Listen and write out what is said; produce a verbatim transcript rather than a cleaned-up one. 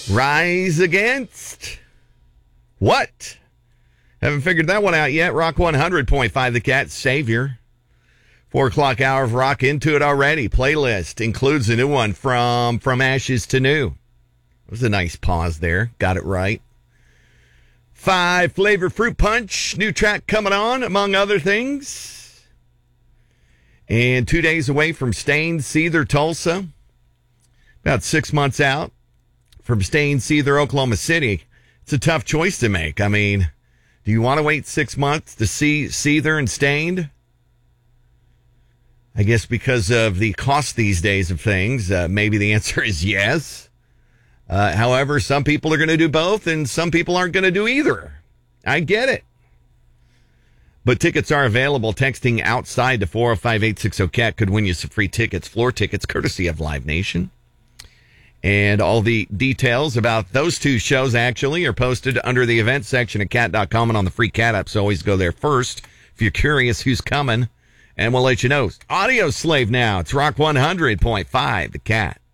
Rise Against what? Haven't figured that one out yet. Rock one hundred point five, The Cat, Savior. Four o'clock hour of rock into it already. Playlist includes a new one from From Ashes to New. It was a nice pause there. Got it right. Five Flavor Fruit Punch. New track coming on, among other things. And two days away from Stain, Seether, Tulsa. About six months out from Stain, Seether, Oklahoma City. It's a tough choice to make. I mean, do you want to wait six months to see Seether and Stained? I guess because of the cost these days of things, uh, maybe the answer is yes. Uh, however, some people are going to do both, and some people aren't going to do either. I get it. But tickets are available. Texting outside to four oh five, eight six zero, C A T could win you some free tickets, floor tickets, courtesy of Live Nation. And all the details about those two shows, actually, are posted under the events section at cat dot com and on the free Cat app, so always go there first if you're curious who's coming, and we'll let you know. Audio Slave now. It's Rock one hundred point five, The Cat.